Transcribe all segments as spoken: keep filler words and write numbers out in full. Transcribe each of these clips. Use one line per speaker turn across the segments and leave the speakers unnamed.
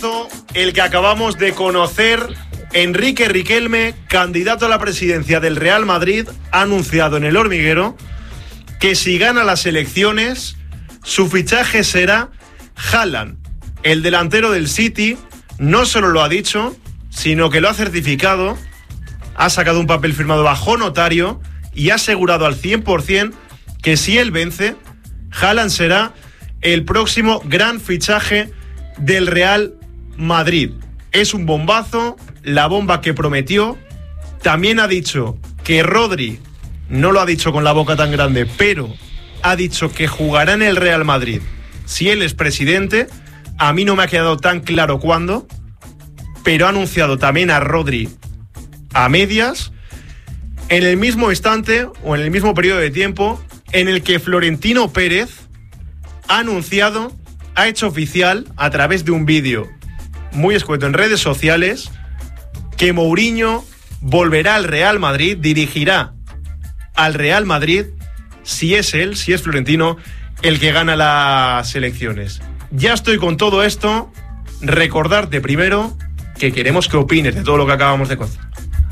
El que acabamos de conocer, Enrique Riquelme, candidato a la presidencia del Real Madrid, ha anunciado en El Hormiguero que si gana las elecciones, su fichaje será Haaland. El delantero del City no solo lo ha dicho, sino que lo ha certificado, ha sacado un papel firmado bajo notario y ha asegurado al cien por ciento que si él vence, Haaland será el próximo gran fichaje del Real Madrid. Es un bombazo, la bomba que prometió. También ha dicho que Rodri, no lo ha dicho con la boca tan grande, pero ha dicho que jugará en el Real Madrid si él es presidente. A mí no me ha quedado tan claro cuándo, pero ha anunciado también a Rodri a medias, en el mismo instante o en el mismo periodo de tiempo en el que Florentino Pérez ha anunciado, ha hecho oficial a través de un vídeo muy escueto en redes sociales, que Mourinho volverá al Real Madrid, dirigirá al Real Madrid si es él, si es Florentino el que gana las elecciones. Ya estoy con todo esto. Recordarte primero que queremos que opines de todo lo que acabamos de contar.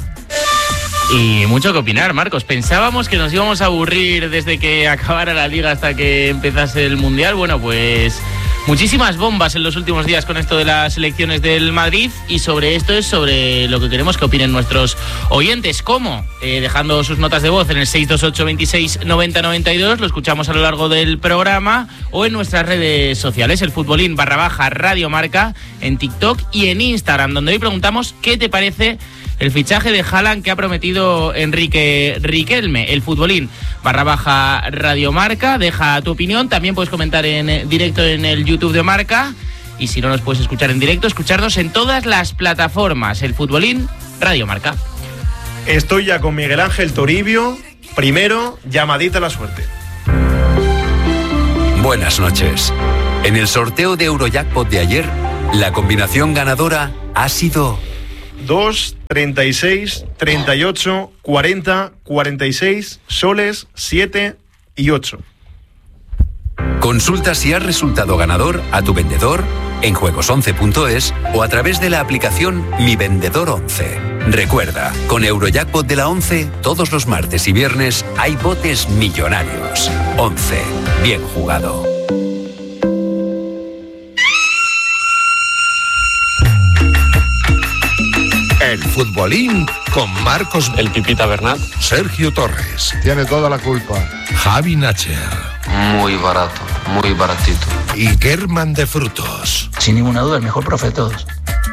Y mucho que opinar, Marcos. Pensábamos que nos íbamos a aburrir desde que acabara la Liga hasta que empezase el Mundial. Bueno, pues muchísimas bombas en los últimos días con esto de las elecciones del Madrid, y sobre esto es sobre lo que queremos que opinen nuestros oyentes. ¿Cómo? Eh, dejando sus notas de voz en el seis dos ocho, veintiséis, noventa, noventa y dos, lo escuchamos a lo largo del programa, o en nuestras redes sociales, el futbolín barra baja Radio Marca, en TikTok y en Instagram, donde hoy preguntamos qué te parece el fichaje de Haaland que ha prometido Enrique Riquelme. El futbolín barra baja Radio Marca, deja tu opinión. También puedes comentar en directo en el YouTube de Marca, y si no nos puedes escuchar en directo, escucharnos en todas las plataformas. El futbolín Radio Marca.
Estoy ya con Miguel Ángel Toribio. Primero, llamadita a la suerte.
Buenas noches. En el sorteo de Eurojackpot de ayer, la combinación ganadora ha sido
dos, treinta y seis, treinta y ocho, cuarenta, cuarenta y seis, soles, siete y ocho.
Consulta si has resultado ganador a tu vendedor en juegos once punto es o a través de la aplicación Mi Vendedor once. Recuerda, con Eurojackpot de la once, todos los martes y viernes hay botes millonarios. once. Bien jugado.
El futbolín con Marcos
El Pipita Bernat,
Sergio Torres.
Tiene toda la culpa.
Javi Nacher.
muy barato, muy baratito.
Y Germán de Frutos.
Sin ninguna duda, el mejor profe de todos.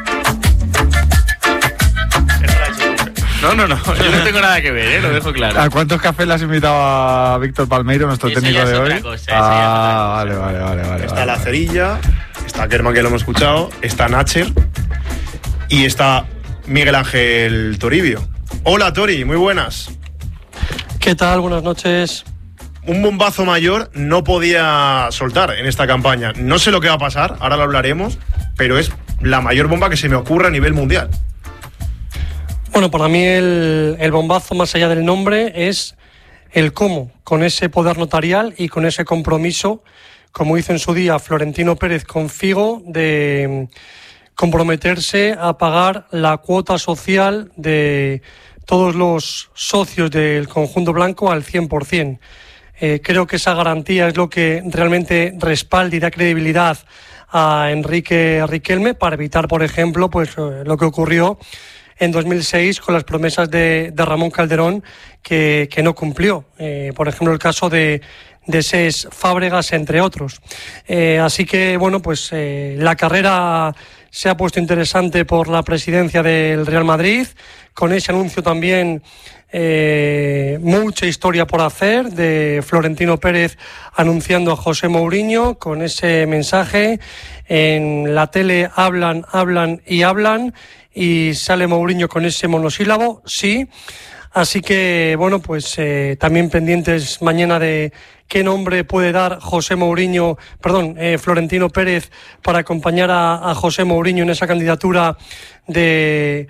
No, no, no, yo no tengo nada que ver, ¿eh? Lo dejo claro.
¿A cuántos cafés le has invitado a Víctor Palmeiro, nuestro
Eso
técnico
ya es
de
otra
hoy?
cosa,
ah,
ya es otra
vale,
cosa.
vale, vale, vale.
Está
vale.
la Cerilla, está Germán, que lo hemos escuchado, está Nacher y está Miguel Ángel Toribio. Hola, Tori, muy buenas.
¿Qué tal? Buenas noches.
Un bombazo mayor no podía soltar en esta campaña. No sé lo que va a pasar, ahora lo hablaremos, pero es la mayor bomba que se me ocurre a nivel mundial.
Bueno, para mí el, el bombazo, más allá del nombre, es el cómo, con ese poder notarial y con ese compromiso, como hizo en su día Florentino Pérez con Figo, de comprometerse a pagar la cuota social de todos los socios del conjunto blanco al cien por ciento. Eh, creo que esa garantía es lo que realmente respalda y da credibilidad a Enrique Riquelme para evitar, por ejemplo, pues eh, lo que ocurrió en dos mil seis con las promesas de, de Ramón Calderón que, que no cumplió. Eh, por ejemplo, el caso de, de Cés Fábregas, entre otros. Eh, así que, bueno, pues eh, la carrera se ha puesto interesante por la presidencia del Real Madrid, con ese anuncio también eh, mucha historia por hacer de Florentino Pérez anunciando a José Mourinho, con ese mensaje. En la tele hablan, hablan y hablan, y sale Mourinho con ese monosílabo, sí. Así que, bueno, pues eh, también pendientes mañana de qué nombre puede dar José Mourinho, perdón, eh, Florentino Pérez para acompañar a, a José Mourinho en esa candidatura de,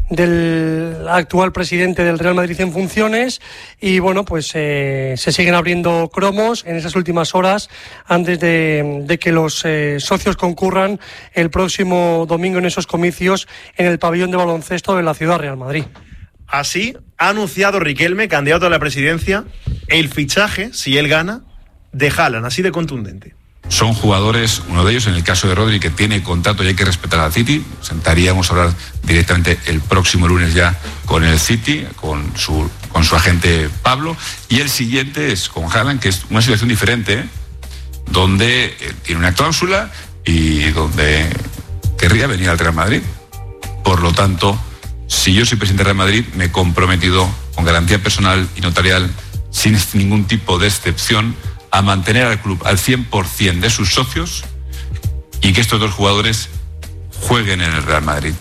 del actual presidente del Real Madrid en funciones y bueno, pues eh, se siguen abriendo cromos en esas últimas horas antes de, de que los eh, socios concurran el próximo domingo en esos comicios en el pabellón de baloncesto de la ciudad Real Madrid.
Así ha anunciado Riquelme, candidato a la presidencia, el fichaje, si él gana, de Haaland, así de contundente.
Son jugadores, uno de ellos, en el caso de Rodri, que tiene contrato y hay que respetar al City. Sentaríamos a hablar directamente el próximo lunes ya con el City, con su, con su agente Pablo. Y el siguiente es con Haaland, que es una situación diferente, ¿eh? donde eh, tiene una cláusula y donde querría venir al Real Madrid. Por lo tanto, si yo soy presidente del Real Madrid, me he comprometido con garantía personal y notarial, sin ningún tipo de excepción, a mantener al club al cien por ciento de sus socios y que estos dos jugadores jueguen en el Real Madrid.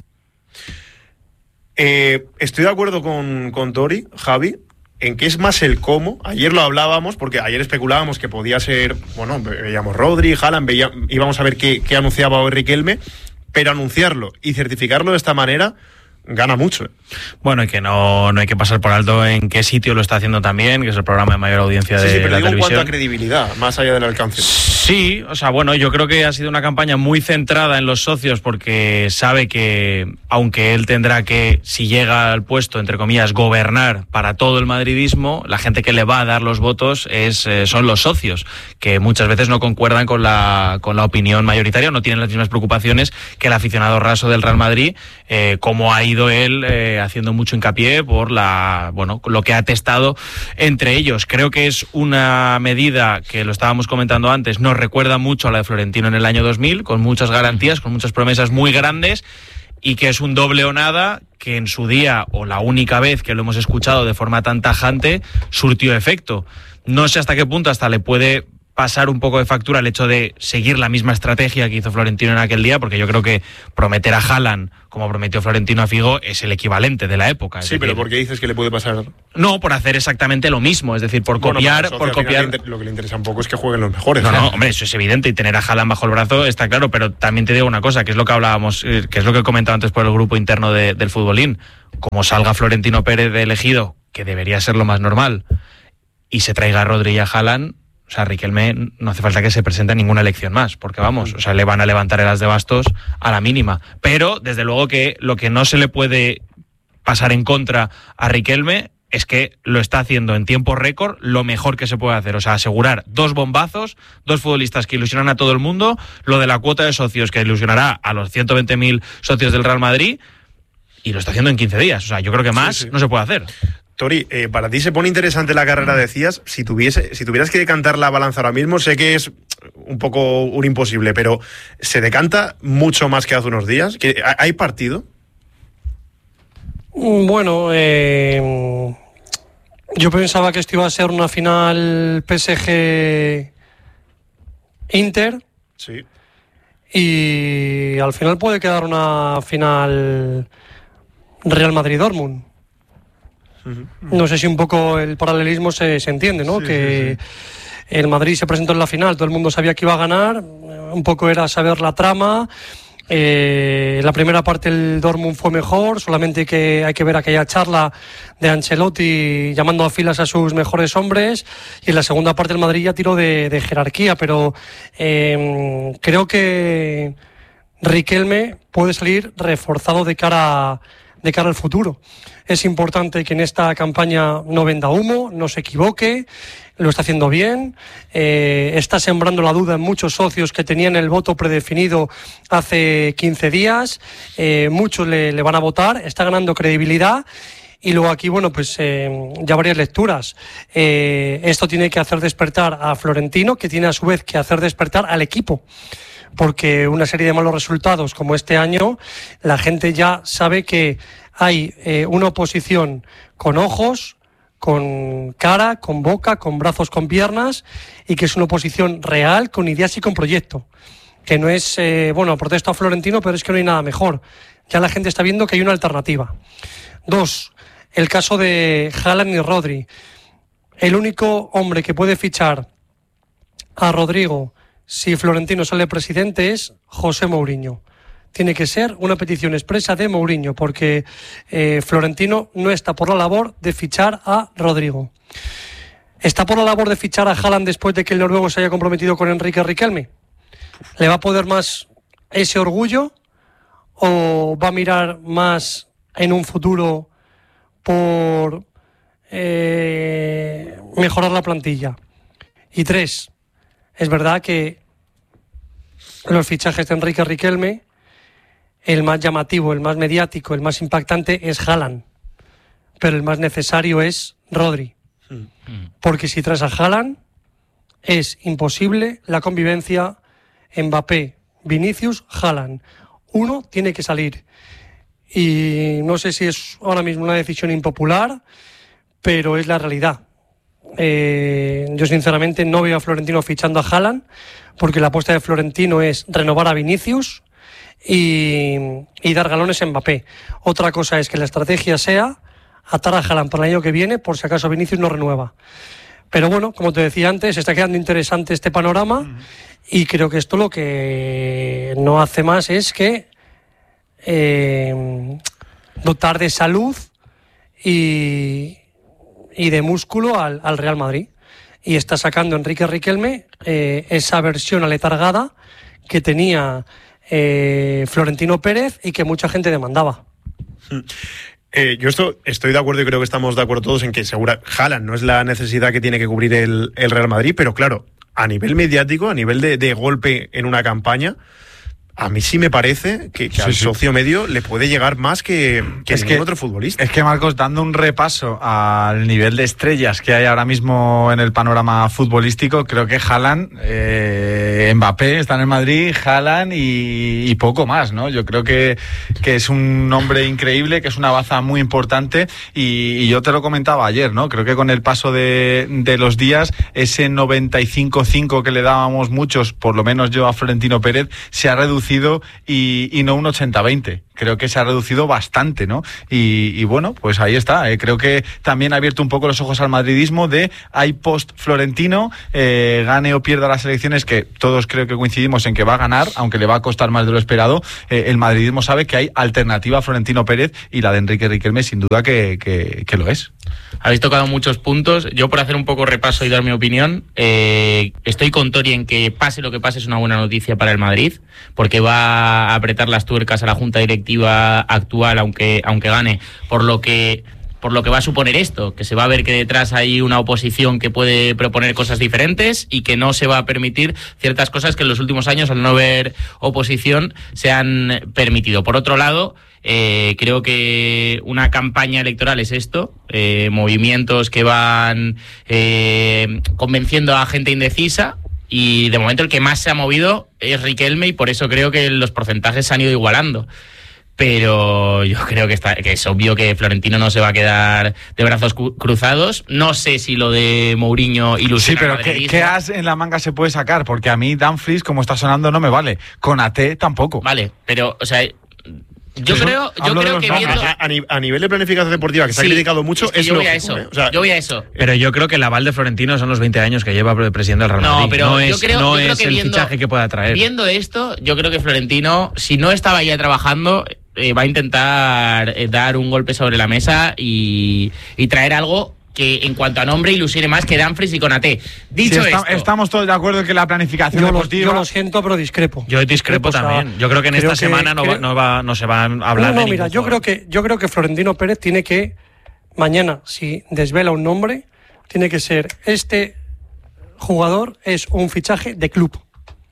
Eh, estoy de acuerdo con, con Tori, Javi, en que es más el cómo. Ayer lo hablábamos, porque ayer especulábamos que podía ser, bueno, veíamos Rodri, Haaland, veía, íbamos a ver qué, qué anunciaba hoy Riquelme, pero anunciarlo y certificarlo de esta manera gana mucho.
Bueno, y que no, no hay que pasar por alto en qué sitio lo está haciendo también, que es el programa de mayor audiencia
sí,
de
sí, pero
la
digo
televisión.
En cuanto a credibilidad, más allá del alcance.
Sí, o sea, bueno, yo creo que ha sido una campaña muy centrada en los socios porque sabe que, aunque él tendrá que, si llega al puesto, entre comillas, gobernar para todo el madridismo, la gente que le va a dar los votos es, eh, son los socios, que muchas veces no concuerdan con la, con la opinión mayoritaria, no tienen las mismas preocupaciones que el aficionado raso del Real Madrid, eh, como ha ido él eh, haciendo mucho hincapié por la, bueno, lo que ha testado entre ellos. Creo que es una medida que, lo estábamos comentando antes, nos recuerda mucho a la de Florentino en el año dos mil, con muchas garantías, con muchas promesas muy grandes, y que es un doble o nada que en su día, o la única vez que lo hemos escuchado de forma tan tajante, surtió efecto. No sé hasta qué punto hasta le puede pasar un poco de factura el hecho de seguir la misma estrategia que hizo Florentino en aquel día, porque yo creo que prometer a Haaland, como prometió Florentino a Figo, es el equivalente de la época.
Sí, pero ¿por qué dices que le puede pasar?
No, por hacer exactamente lo mismo, es decir, por
bueno,
copiar,
socio,
por copiar.
Lo que le interesa un poco es que jueguen los mejores.
No,
¿eh?
no, hombre, eso es evidente, y tener a Haaland bajo el brazo está claro, pero también te digo una cosa, que es lo que hablábamos, que es lo que he comentado antes por el grupo interno de, del futbolín. Como salga Florentino Pérez de elegido, que debería ser lo más normal, y se traiga a Rodri y a Haaland, o sea, Riquelme no hace falta que se presente a ninguna elección más, porque vamos, o sea, le van a levantar el as de bastos a la mínima. Pero, desde luego que lo que no se le puede pasar en contra a Riquelme es que lo está haciendo en tiempo récord lo mejor que se puede hacer. O sea, asegurar dos bombazos, dos futbolistas que ilusionan a todo el mundo, lo de la cuota de socios que ilusionará a los ciento veinte mil socios del Real Madrid, y lo está haciendo en quince días. O sea, yo creo que más sí, sí. no se puede hacer.
Tori, eh, para ti se pone interesante la carrera, decías. Si tuviese, si tuvieras que decantar la balanza ahora mismo, sé que es un poco un imposible, pero ¿se decanta mucho más que hace unos días? ¿Que ¿Hay partido?
Bueno, eh, yo pensaba que esto iba a ser una final P S G-Inter.
Sí.
Y al final puede quedar una final Real Madrid-Dortmund. No sé si un poco el paralelismo se, se entiende, ¿no? Sí, que sí, sí. El Madrid se presentó en la final, todo el mundo sabía que iba a ganar, un poco era saber la trama. Eh, la primera parte el Dortmund fue mejor, solamente que hay que ver aquella charla de Ancelotti llamando a filas a sus mejores hombres, y en la segunda parte el Madrid ya tiró de, de jerarquía, pero eh, creo que Riquelme puede salir reforzado de cara, de cara al futuro. Es importante que en esta campaña no venda humo, no se equivoque, lo está haciendo bien, eh, está sembrando la duda en muchos socios que tenían el voto predefinido hace quince días, eh, muchos le, le van a votar, está ganando credibilidad. Y luego aquí, bueno, pues eh, ya varias lecturas. Eh, esto tiene que hacer despertar a Florentino, que tiene a su vez que hacer despertar al equipo. Porque una serie de malos resultados como este año, la gente ya sabe que hay eh, una oposición con ojos, con cara, con boca, con brazos, con piernas, y que es una oposición real, con ideas y con proyecto. Que no es, eh, bueno, protesto a Florentino, pero es que no hay nada mejor. Ya la gente está viendo que hay una alternativa. Dos, el caso de Haaland y Rodri. El único hombre que puede fichar a Rodrigo si Florentino sale presidente es José Mourinho. tiene que ser una petición expresa de Mourinho, porque eh, Florentino no está por la labor de fichar a Rodrigo. ¿Está por la labor de fichar a Haaland después de que el noruego se haya comprometido con Enrique Riquelme? ¿Le va a poder más ese orgullo o va a mirar más en un futuro por eh, mejorar la plantilla? Y tres, es verdad que los fichajes de Enrique Riquelme, el más llamativo, el más mediático, el más impactante es Haaland, pero el más necesario es Rodri. Porque si traes a Haaland es imposible la convivencia Mbappé, Vinicius, Haaland. Uno tiene que salir. Y no sé si es ahora mismo una decisión impopular, pero es la realidad. Eh, yo sinceramente no veo a Florentino fichando a Haaland, porque la apuesta de Florentino es renovar a Vinicius y, y dar galones a Mbappé. Otra cosa es que la estrategia sea atar a Haaland para el año que viene, por si acaso Vinicius no renueva. Pero bueno, como te decía antes, está quedando interesante este panorama uh-huh. y creo que esto lo que no hace más es que eh, dotar de salud y, y de músculo al, al Real Madrid. Y está sacando Enrique Riquelme eh, esa versión aletargada que tenía eh, Florentino Pérez y que mucha gente demandaba.
Uh-huh. Eh, yo esto estoy de acuerdo y creo que estamos de acuerdo todos en que segura Haaland no es la necesidad que tiene que cubrir el, el Real Madrid, pero claro, a nivel mediático, a nivel de, de golpe en una campaña, a mí sí me parece que, que sí, al sí. socio medio le puede llegar más que, que es ningún que, otro futbolista.
Es que, Marcos, dando un repaso al nivel de estrellas que hay ahora mismo en el panorama futbolístico, creo que Haaland, eh, Mbappé está en el Madrid, Haaland y, y poco más, ¿no? Yo creo que, que es un nombre increíble, que es una baza muy importante y, y yo te lo comentaba ayer, ¿no? Creo que con el paso de, de los días, ese noventa y cinco cinco que le dábamos muchos, por lo menos yo a Florentino Pérez, se ha reducido Y, y no un ochenta veinte. Creo que se ha reducido bastante, ¿no? Y, y bueno, pues ahí está. Eh. Creo que también ha abierto un poco los ojos al madridismo de hay post-Florentino, eh, gane o pierda las elecciones, que todos creo que coincidimos en que va a ganar, aunque le va a costar más de lo esperado. Eh, el madridismo sabe que hay alternativa a Florentino Pérez y la de Enrique Riquelme sin duda que, que, que lo es.
Habéis tocado muchos puntos. Yo, por hacer un poco repaso y dar mi opinión, eh, estoy con Tori en que pase lo que pase es una buena noticia para el Madrid, porque va a apretar las tuercas a la junta directiva actual, aunque, aunque gane, por lo que por lo que va a suponer esto, que se va a ver que detrás hay una oposición que puede proponer cosas diferentes y que no se va a permitir ciertas cosas que en los últimos años, al no haber oposición, se han permitido. Por otro lado, eh, creo que una campaña electoral es esto, eh, movimientos que van eh, convenciendo a gente indecisa, y de momento el que más se ha movido es Riquelme, y por eso creo que los porcentajes se han ido igualando. Pero yo creo que, está, que es obvio que Florentino no se va a quedar de brazos cruzados. No sé si lo de Mourinho ilusiona.
Sí, pero ¿qué, ¿qué as en la manga se puede sacar? Porque a mí Dumfries, como está sonando, no me vale. Con A T tampoco.
Vale, pero, o sea... Yo
Eso,
creo, yo creo que viendo...
a, a, a nivel de planificación deportiva, que se sí, ha criticado mucho, es, que es
yo
lógico,
voy a eso,
¿eh? O sea,
yo voy a eso.
Pero yo creo que el aval de Florentino son los veinte años que lleva presidiendo el Real Madrid.
No, pero
no
yo
es,
creo,
no
yo creo
es
que
el
viendo,
fichaje que pueda traer.
Viendo esto, yo creo que Florentino, si no estaba ya trabajando, eh, va a intentar eh, dar un golpe sobre la mesa y, y traer algo que en cuanto a nombre ilusione más que Dumfries y Konaté. Dicho
sí, está,
esto...
Estamos todos de acuerdo en que la planificación
yo
deportiva...
Lo, yo lo siento, pero discrepo.
Yo discrepo, discrepo también. O sea, yo creo que en esta que, semana no, va, no, va, no se van a hablar
no, no,
de
mira, yo
jugador.
creo que yo creo que Florentino Pérez tiene que, mañana, si desvela un nombre, tiene que ser, este jugador es un fichaje de club.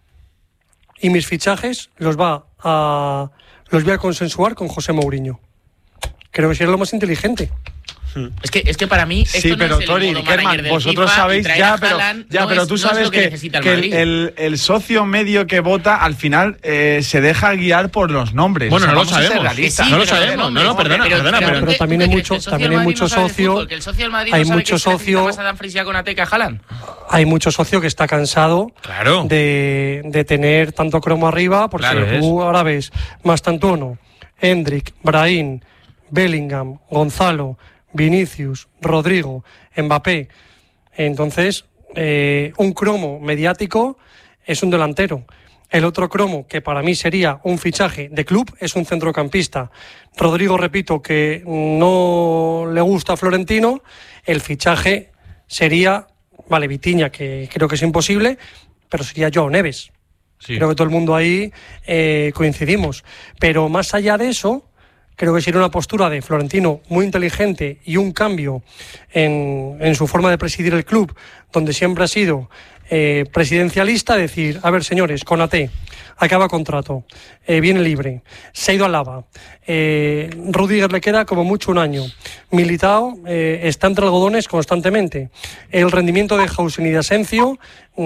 Y mis fichajes los va a los voy a consensuar con José Mourinho. Creo que sería lo más inteligente.
Es que, es que para mí esto
sí,
no
pero
es el
Tori,
Kerman,
vosotros sabéis ya, pero, ya,
no
pero
es,
tú
no
sabes
que,
que,
que,
que el, el, el socio medio que vota al final eh, se deja guiar por los nombres.
Bueno,
o sea,
no lo sabemos.
Sí,
no lo
pero,
sabemos.
No,
no, no, perdona,
pero,
perdona.
Pero,
Pero,
pero también hay mucho, también hay mucho socio.
El socio del Madrid
hay
no sabe
mucho
que
socio.
Más a Dumfries y a Konaté que a Haaland.
Hay mucho socio que está cansado
claro.
de, de tener tanto cromo arriba, porque
claro
tú ahora ves Mastantuono, Hendrik, Brahim, Bellingham, Gonzalo, Vinicius, Rodrigo, Mbappé. Entonces, eh, un cromo mediático es un delantero. El otro cromo, que para mí sería un fichaje de club, es un centrocampista. Rodrigo, repito, que no le gusta a Florentino. El fichaje sería, vale, Vitinha, que creo que es imposible, pero sería Joao Neves. Sí. Creo que todo el mundo ahí eh, coincidimos. Pero más allá de eso, creo que sería una postura de Florentino muy inteligente y un cambio en, en su forma de presidir el club, donde siempre ha sido eh, presidencialista, decir, a ver, señores, Konaté acaba contrato, eh, viene libre, se ha ido a Lava, eh, Rudiger le queda como mucho un año, Militao eh, está entre algodones constantemente, el rendimiento de Hausen y de Asencio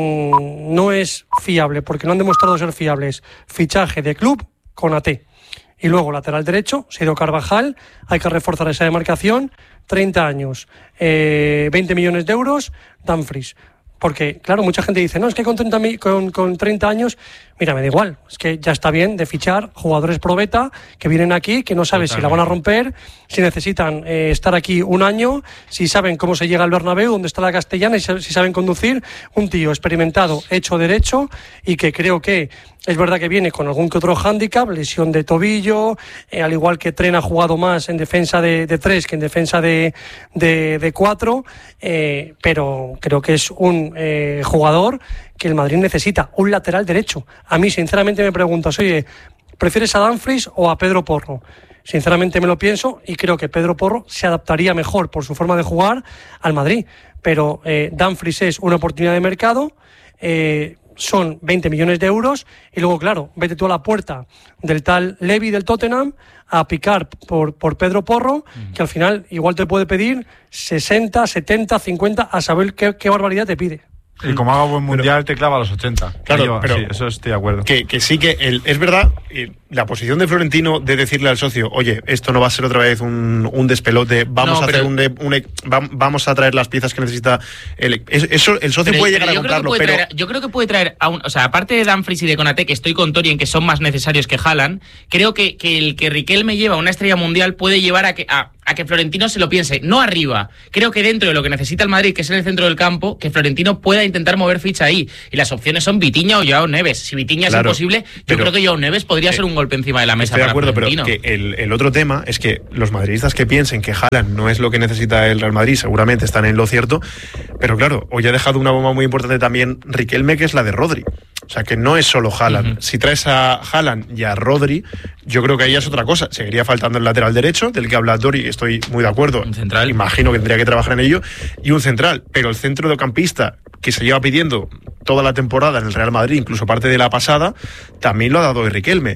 mmm, no es fiable, porque no han demostrado ser fiables. Fichaje de club, Konaté. Y luego, lateral derecho, se ha ido Carvajal, hay que reforzar esa demarcación, treinta años, eh, veinte millones de euros, Dumfries. Porque, claro, mucha gente dice, no, es que con treinta, con, con treinta años, mira, me da igual, es que ya está bien de fichar jugadores pro beta que vienen aquí, que no sabes si la van a romper, si necesitan eh, estar aquí un año, si saben cómo se llega al Bernabéu, dónde está la Castellana, y si saben conducir. Un tío experimentado, hecho derecho, y que creo que es verdad que viene con algún que otro hándicap, lesión de tobillo, eh, al igual que Tren ha jugado más en defensa de, de tres que en defensa de, de, de cuatro, eh, pero creo que es un eh, jugador que el Madrid necesita, un lateral derecho. A mí, sinceramente, me preguntas, oye, ¿prefieres a Dumfries o a Pedro Porro? Sinceramente me lo pienso y creo que Pedro Porro se adaptaría mejor por su forma de jugar al Madrid, pero eh, Dumfries es una oportunidad de mercado, eh, son veinte millones de euros y luego, claro, vete tú a la puerta del tal Levy del Tottenham a picar por, por Pedro Porro, uh-huh. que al final igual te puede pedir sesenta, setenta, cincuenta, a saber qué, qué barbaridad te pide.
Y como haga buen mundial, pero, te clava a los ochenta.
Claro,
yo,
pero
sí, eso estoy de acuerdo.
Que, que sí que el, es verdad, la posición de Florentino de decirle al socio, oye, esto no va a ser otra vez un, un despelote, vamos no, a hacer un, un, vamos a traer las piezas que necesita el, eso, el socio pero, puede llegar a comprarlo, pero
traer, yo creo que puede traer, a un, o sea, aparte de Dumfries y de Konaté, que estoy con Tori en que son más necesarios que Haaland, creo que, que el que Riquelme lleva a una estrella mundial puede llevar a que a, a que Florentino se lo piense, no arriba. Creo que dentro de lo que necesita el Madrid, que es en el centro del campo, que Florentino pueda intentar mover ficha ahí. Y las opciones son Vitinha o Joao Neves. Si Vitinha claro, es imposible, yo pero, creo que Joao Neves podría eh, ser un golpe encima de la mesa.
Estoy
para
de acuerdo,
Florentino.
Pero que el, el otro tema es que los madridistas que piensen que Haaland no es lo que necesita el Real Madrid, seguramente están en lo cierto. Pero claro, hoy ha dejado una bomba muy importante también Riquelme, que es la de Rodri. O sea, que no es solo Haaland. Uh-huh. Si traes a Haaland y a Rodri, yo creo que ahí es otra cosa. Seguiría faltando el lateral derecho, del que habla Dori, estoy muy de acuerdo.
Un central.
Imagino que tendría que trabajar en ello. Y un central. Pero el centrocampista que se lleva pidiendo toda la temporada en el Real Madrid, incluso parte de la pasada, también lo ha dado Riquelme.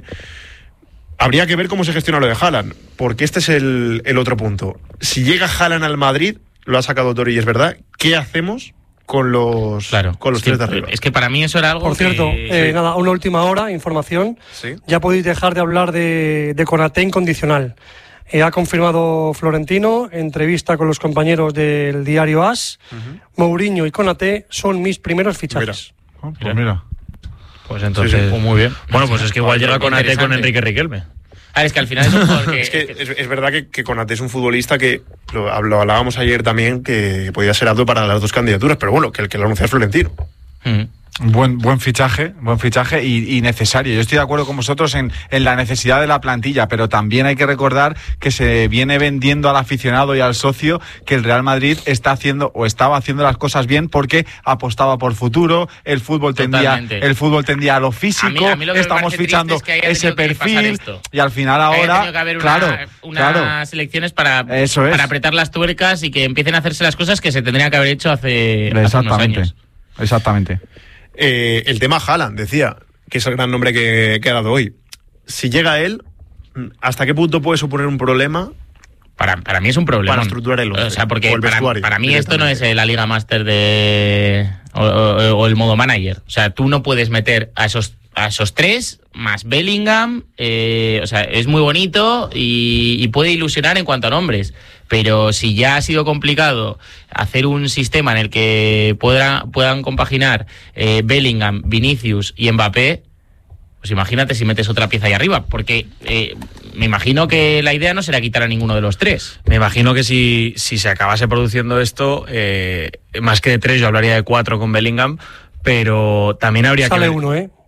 Habría que ver cómo se gestiona lo de Haaland, porque este es el, el otro punto. Si llega Haaland al Madrid, lo ha sacado Dori y es verdad, ¿qué hacemos con los,
claro,
con los tres
que,
de arriba?
Es que para mí eso era algo.
Por cierto,
que...
eh, nada, una última hora, información.
¿Sí?
Ya podéis dejar de hablar de, de Konaté incondicional. Eh, ha confirmado Florentino, entrevista con los compañeros del diario AS. Uh-huh. Mourinho y Konaté son mis primeros fichajes.
Mira. Oh, pues mira.
Pues entonces, sí, sí. Pues muy bien. Bueno, pues es que igual llega Konaté con Enrique Riquelme.
Ah, es que al final es un jugador que...
es, que es, es verdad que, que Konaté es un futbolista que, lo, lo hablábamos ayer también, que podía ser apto para las dos candidaturas, pero bueno, que el que lo anuncia es Florentino.
Mm. Buen, buen fichaje, buen fichaje y, y necesario. Yo estoy de acuerdo con vosotros en, en la necesidad de la plantilla, pero también hay que recordar que se viene vendiendo al aficionado y al socio que el Real Madrid está haciendo o estaba haciendo las cosas bien porque apostaba por futuro, el fútbol tendía, el fútbol tendía a lo físico, a mí, a mí lo que estamos fichando es que ese perfil y al final ahora,
que haber
claro,
una, unas
claro,
elecciones para,
eso es.
para apretar las tuercas y que empiecen a hacerse las cosas que se tendrían que haber hecho hace, hace unos años.
Exactamente.
Eh, el tema Haaland, decía, que es el gran nombre que, que ha dado hoy. Si llega él, ¿hasta qué punto puede suponer un problema?
Para, para mí es un problema.
Para estructurar el once,
o sea, porque
o el
para, para mí esto no es la Liga Master de o, o, o el modo manager. O sea, tú no puedes meter a esos a esos tres más Bellingham. Eh, o sea, es muy bonito y, y puede ilusionar en cuanto a nombres. Pero si ya ha sido complicado hacer un sistema en el que puedan, puedan compaginar eh, Bellingham, Vinicius y Mbappé, pues imagínate si metes otra pieza ahí arriba, porque eh, me imagino que la idea no será quitar a ninguno de los tres.
Me imagino que si, si se acabase produciendo esto, eh, más que de tres, yo hablaría de cuatro con Bellingham, pero también habría
Sale
que...
uno, ¿eh?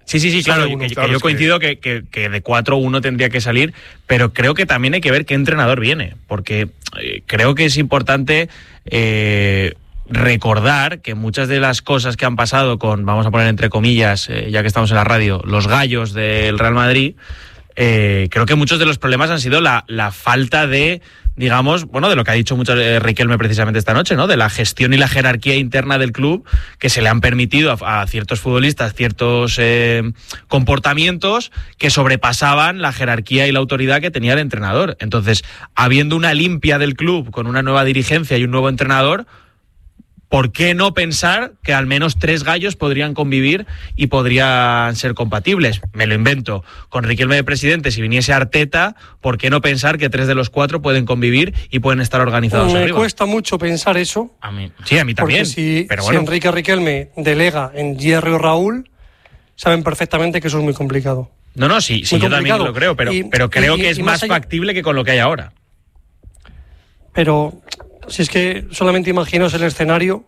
Sí, sí, sí, claro, que, que
claro,
yo
es
coincido que, que, que de cuatro uno tendría que salir, pero creo que también hay que ver qué entrenador viene, porque eh, creo que es importante eh, recordar que muchas de las cosas que han pasado con, vamos a poner entre comillas, eh, ya que estamos en la radio, los gallos del Real Madrid, eh, creo que muchos de los problemas han sido la, la falta de, digamos, bueno, de lo que ha dicho mucho eh, Riquelme precisamente esta noche, ¿no? De la gestión y la jerarquía interna del club que se le han permitido a, a ciertos futbolistas ciertos eh, comportamientos que sobrepasaban la jerarquía y la autoridad que tenía el entrenador. Entonces, habiendo una limpia del club con una nueva dirigencia y un nuevo entrenador, ¿por qué no pensar que al menos tres gallos podrían convivir y podrían ser compatibles? Me lo invento. Con Riquelme de presidente, si viniese Arteta, ¿por qué no pensar que tres de los cuatro pueden convivir y pueden estar organizados
Me
arriba?
cuesta mucho pensar eso.
A mí, sí, a mí también.
Porque si,
pero
si
bueno.
Enrique Riquelme delega en Hierro y Raúl, saben perfectamente que eso es muy complicado.
No, no, sí, sí
Muy
yo también
complicado.
lo creo, pero,
Y-
pero creo
y-
que es
y
más
más allá-
factible que con lo que hay ahora.
Pero si es que solamente imaginaos el escenario,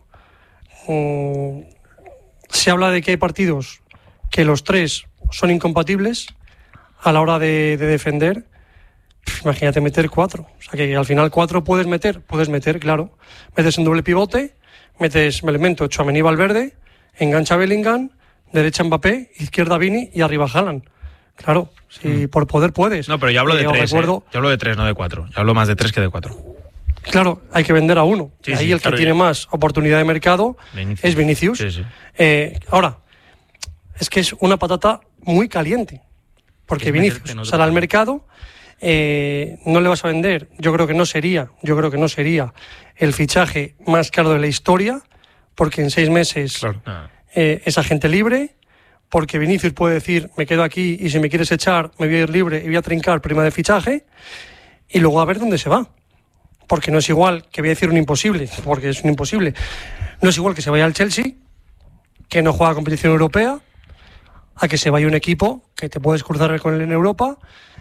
mmm, se habla de que hay partidos que los tres son incompatibles a la hora de, de defender. Pff, imagínate meter cuatro. O sea que al final cuatro puedes meter, puedes meter, claro. Metes en doble pivote, metes, me elemento, Tchouaméni Valverde, engancha Bellingham, derecha Mbappé, izquierda Vini y arriba Haaland. Claro, si por poder puedes.
No, pero yo hablo de
Eh, os
tres,
recuerdo-
¿eh? Yo hablo de tres, no de cuatro. Yo hablo más de tres que de cuatro.
Claro, hay que vender a uno.
Sí,
y ahí
sí,
el
claro,
que tiene
ya.
más oportunidad de mercado
Vinicius.
es Vinicius.
Sí, sí.
Eh, ahora, es que es una patata muy caliente. Porque
Es
Vinicius
meterte en otro
sale al
plan.
mercado, eh, no le vas a vender. Yo creo que no sería, yo creo que no sería el fichaje más caro de la historia, porque en seis meses
Ah.
eh, es agente libre, porque Vinicius puede decir, me quedo aquí y si me quieres echar, me voy a ir libre y voy a trincar prima de fichaje, y luego a ver dónde se va. Porque no es igual, que voy a decir un imposible, porque es un imposible, no es igual que se vaya al Chelsea, que no juega competición europea, a que se vaya un equipo que te puedes cruzar con él en Europa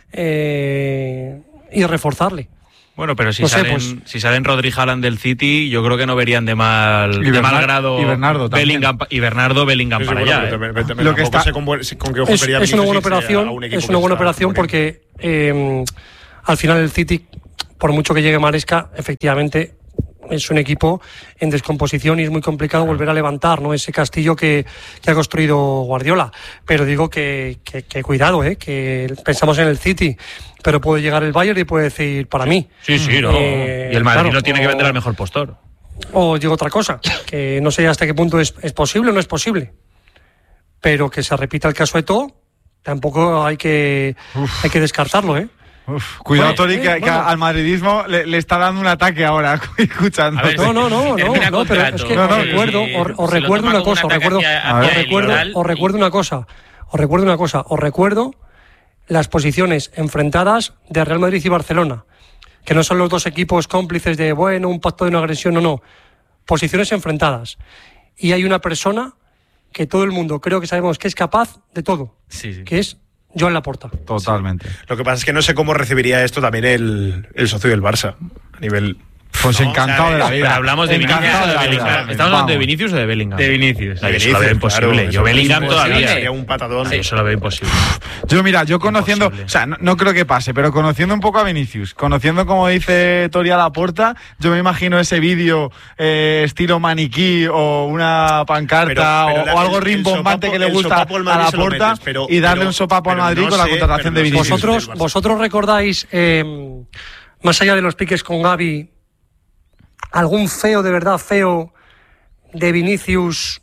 eh, y reforzarle.
Bueno, pero si,
No sé,
salen,
pues-
si salen Rodri Haaland del City, yo creo que no verían de mal,
Y
de mal
Bernard-
grado
y Bernardo también.
Bellingham pa- y Bernardo Bellingham
Sí, sí,
para
bueno,
allá.
pero
¿eh?
también- también
Lo que
tampoco
está-
sé con, buen- con qué ojo
Es,
vería
es una
Vinicius
buena
irse a
operación,
un equipo
es
que
una buena
está
operación
muriendo.
porque eh, al final el City, por mucho que llegue Maresca, efectivamente es un equipo en descomposición y es muy complicado volver a levantar, ¿no?, ese castillo que, que ha construido Guardiola. Pero digo que, que, que cuidado, ¿eh? Que pensamos en el City, pero puede llegar el Bayern y puede decir, para mí.
Sí, sí, no.
Eh,
y el Madrid
claro,
no tiene que
o-
vender al mejor postor.
O digo otra cosa, que no sé hasta qué punto es, es posible o no es posible, pero que se repita el caso de todo, tampoco hay que, hay que descartarlo, ¿eh?
Uf, cuidado,
Bueno,
Tori,
eh,
que, que
bueno.
al madridismo le, le está dando un ataque ahora, escuchando.
A ver,
No, no, no, no,
Termina
no, pero
contrato.
es que
No,
os
no,
recuerdo,
sí,
os,
se
os
lo
recuerdo
toma
una
como un
cosa, os
ataque
recuerdo,
hacia-
os
hacia el
recuerdo,
rival
os
y-
recuerdo una cosa, os recuerdo una cosa, os recuerdo las posiciones enfrentadas de Real Madrid y Barcelona, que no son los dos equipos cómplices de, bueno, un pacto de no agresión, no, no, posiciones enfrentadas. Y hay una persona que todo el mundo creo que sabemos que es capaz de todo,
Sí, sí.
que es Joan Laporta.
Totalmente.
Lo que pasa es que no sé cómo recibiría esto también el, el socio del Barça. A nivel.
Pues
No,
encantado
o sea,
de la
eh,
vida.
Pero hablamos de Vinicius
Encantado
o de
la vida.
Bellingham. ¿Estamos hablando de
Vamos.
Vinicius o de Bellingham?
De Vinicius.
No, yo eso
Vinicius,
lo veo imposible.
claro,
yo
eso
Bellingham
es
todavía.
imposible. Sería un patadón.
Sí, eso lo veo imposible.
Yo, mira, yo conociendo,
Imposible.
o sea, no, no creo que pase, pero conociendo un poco a Vinicius, conociendo como dice Tori a Laporta, yo me imagino ese vídeo eh, estilo maniquí o una pancarta
Pero- pero
o,
la-
o algo
el- el
rimbombante
sopapo-
que le
el
gusta
sopapo al
a
Madrid se lo
Laporta
metes, pero-
y darle
pero-
un sopapo al
pero
Madrid
no
con la
sé,
contratación de
pero no sé.
Vinicius.
Vosotros,
del Barça.
vosotros recordáis, eh, más allá de los piques con Gavi, algún feo, de verdad feo, de Vinicius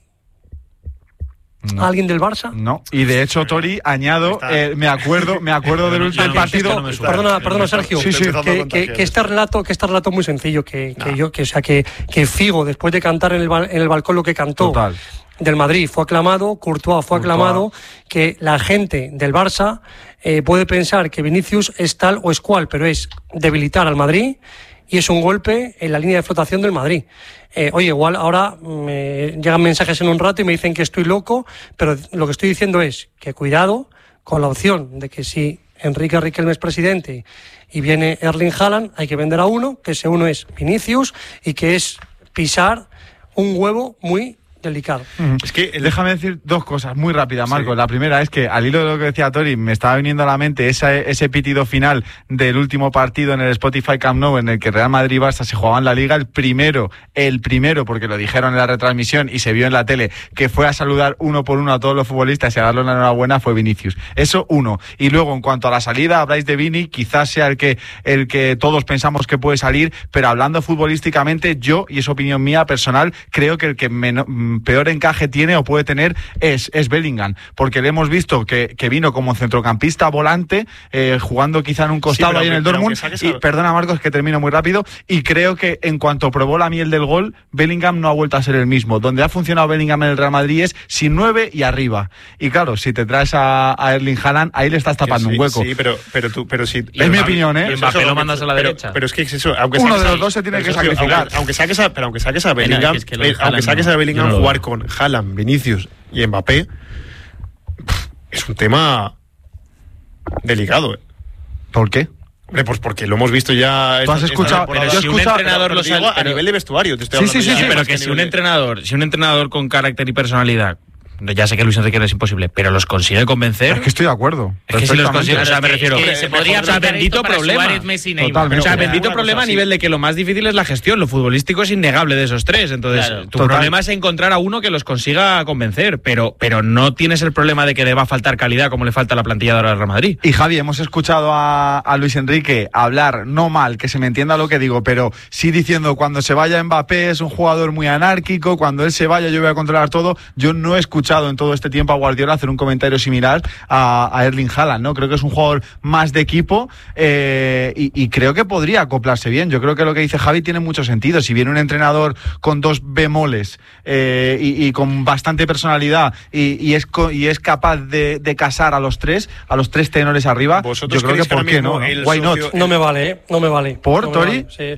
No.
a alguien del Barça?
No, y de hecho, Tori, añado,
Está-
eh, me acuerdo, me acuerdo del
No,
último
no,
partido.
esto no me suena.
Perdona, perdona, Sergio,
Sí, sí.
Estoy empezando a
que, que,
contagiar
que este relato, que este relato es muy sencillo, que, que yo, que o sea, que, que Figo, después de cantar en el, bal- en el balcón lo que cantó
Total.
del Madrid, fue aclamado, Courtois fue
Courtois.
aclamado, que la gente del Barça eh, puede pensar que Vinicius es tal o es cual, pero es debilitar al Madrid y es un golpe en la línea de flotación del Madrid. Eh, oye, igual ahora me llegan mensajes en un rato y me dicen que estoy loco, pero lo que estoy diciendo es que cuidado con la opción de que si Enrique Riquelme es presidente y viene Erling Haaland, hay que vender a uno, que ese uno es Vinicius y que es pisar un huevo muy delicado.
Uh-huh. Es que déjame decir dos cosas muy rápidas, Marco. Sí. La primera es que, al hilo de lo que decía Tori, me estaba viniendo a la mente ese, ese pitido final del último partido en el Spotify Camp Nou, en el que Real Madrid y Barça se jugaban la Liga. El primero, el primero, porque lo dijeron en la retransmisión y se vio en la tele, que fue a saludar uno por uno a todos los futbolistas y a darle una enhorabuena, fue Vinicius. Eso, uno. Y luego, en cuanto a la salida, habláis de Vini, quizás sea el que, el que todos pensamos que puede salir, pero hablando futbolísticamente, yo, y es opinión mía personal, creo que el que menos, peor encaje tiene o puede tener es, es Bellingham, porque le hemos visto que, que vino como centrocampista volante, eh, jugando quizá en un costado sí, ahí en el Dortmund, y a... perdona Marcos que termino muy rápido, y creo que en cuanto probó la miel del gol, Bellingham no ha vuelto a ser el mismo. Donde ha funcionado Bellingham en el Real Madrid es sin nueve y arriba, y claro, si te traes a, a Erling Haaland, ahí le estás tapando
sí,
un hueco.
Sí, pero, pero tú, pero si...
Es pero mi opinión, ¿eh?
Mbappé lo mandas a la
pero,
derecha.
Pero es que es eso, aunque
uno
saques
de los
a,
dos se tiene que
eso,
sacrificar.
Aunque, aunque saques a, pero aunque saques a Bellingham,
no, es que
eh, aunque saques
no,
a Bellingham
no
jugar con Haaland, Vinicius y Mbappé, pff, es un tema delicado. ¿eh?
¿Por qué?
Hombre, pues porque lo hemos visto ya.
¿Tú has escuchado?
Pero si un entrenador lo
sabe a nivel de vestuario, te estoy
sí,
hablando.
Sí, sí, sí, pero que si un entrenador, si un entrenador con carácter y personalidad, ya sé que Luis Enrique no es imposible, pero los consigue convencer.
Es que estoy de acuerdo.
Es que si los consigue, o sea, me refiero.
Que se podría
o sea, bendito problema.
Suárez, Messi, Neymar.
O sea, bendito problema a nivel de que lo más difícil es la gestión. Lo futbolístico es innegable de esos tres. Entonces,
claro,
tu
total.
problema es encontrar a uno que los consiga convencer, pero, pero no tienes el problema de que le va a faltar calidad como le falta a la plantilla de ahora del Real Madrid.
Y Javi, hemos escuchado a, a Luis Enrique hablar, no mal, que se me entienda lo que digo, pero sí diciendo cuando se vaya Mbappé es un jugador muy anárquico, cuando él se vaya yo voy a controlar todo. Yo no he escuchado en todo este tiempo a Guardiola hacer un comentario similar a, a Erling Haaland, ¿no? Creo que es un jugador más de equipo eh, y, y creo que podría acoplarse bien. Yo creo que lo que dice Javi tiene mucho sentido. Si viene un entrenador con dos bemoles eh, y, y con bastante personalidad y, y, es, y es capaz de, de casar a los tres, a los tres tenores arriba, yo creo que ¿por qué no? ¿no? Why not?
Socio, no me vale, ¿eh? No me vale.
¿Por,
no
Tori?
Vale, sí.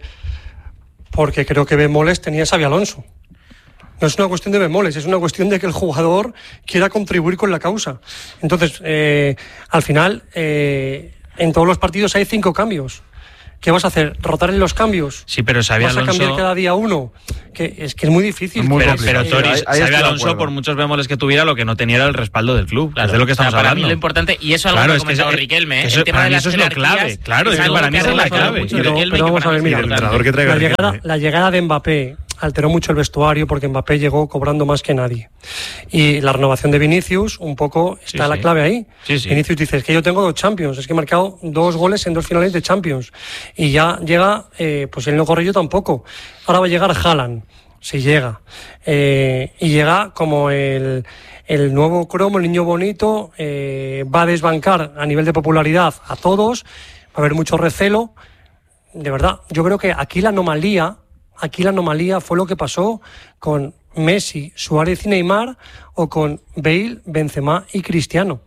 Porque creo que bemoles tenía Xabi Alonso. No es una cuestión de bemoles, es una cuestión de que el jugador quiera contribuir con la causa. Entonces, eh, al final, eh, en todos los partidos hay cinco cambios. ¿Qué vas a hacer? ¿Rotar en los cambios?
Sí, pero Xabi
¿Vas
Alonso...
a cambiar cada día uno? Que es que es muy difícil.
Es muy
pero,
complicado.
pero Tori,
Ahí- ahí
Xabi
estoy de
Alonso,
acuerdo.
por muchos bemoles que tuviera, lo que no tenía era el respaldo del club.
Claro,
es de lo que estamos
o sea, para
hablando.
mí lo importante, y eso es algo
Claro,
que ha
es que
comentado
eso-
Riquelme, ¿eh?
eso-
el tema
para
de
mí
las
eso es lo
jerarquías
clave. Claro, es que
algo
para mí
ha
esa es la
relacionado
clave.
mucho
Pero-
Riquelme,
pero
que
vamos
para
a ver,
mí es
mira,
el
importante.
entrenador que traiga
La llegada,
Riquelme.
la llegada de Mbappé alteró mucho el vestuario porque Mbappé llegó cobrando más que nadie. Y la renovación de Vinicius, un poco, está
Sí,
la
sí.
clave ahí.
Sí, sí.
Vinicius dice, es que yo tengo dos Champions, es que he marcado dos goles en dos finales de Champions. Y ya llega, eh, pues él no corre yo tampoco. Ahora va a llegar Haaland, si llega. Eh, y llega como el, el nuevo cromo, el niño bonito, eh, va a desbancar a nivel de popularidad a todos, va a haber mucho recelo. De verdad, yo creo que aquí la anomalía, aquí la anomalía fue lo que pasó con Messi, Suárez y Neymar, o con Bale, Benzema y Cristiano.